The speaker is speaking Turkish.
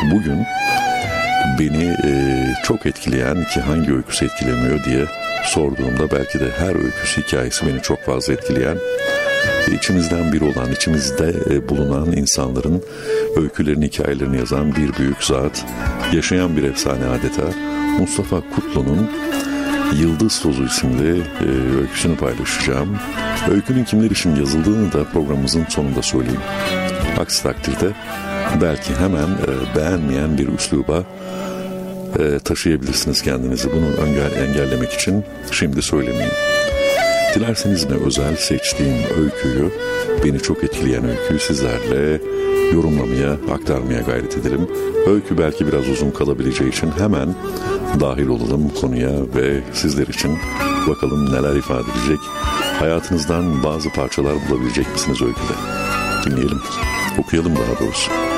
Bugün beni çok etkileyen, ki hangi öyküsü etkilemiyor diye sorduğumda belki de her öyküsü, hikayesi beni çok fazla etkileyen, içimizden biri olan, içimizde bulunan insanların öykülerini, hikayelerini yazan bir büyük zat, yaşayan bir efsane adeta, Mustafa Kutlu'nun Yıldız Tozu isimli öyküsünü paylaşacağım. Öykünün kimler için yazıldığını da programımızın sonunda söyleyeyim. Aksi takdirde belki hemen beğenmeyen bir üsluba taşıyabilirsiniz kendinizi. Bunu engellemek için şimdi söylemeyeyim. Dilerseniz ne özel seçtiğim öyküyü, beni çok etkileyen öyküyü sizlerle yorumlamaya, aktarmaya gayret edelim. Öykü belki biraz uzun kalabileceği için hemen dahil olalım konuya ve sizler için bakalım neler ifade edecek. Hayatınızdan bazı parçalar bulabilecek misiniz öyküde? Dinleyelim, okuyalım daha doğrusu.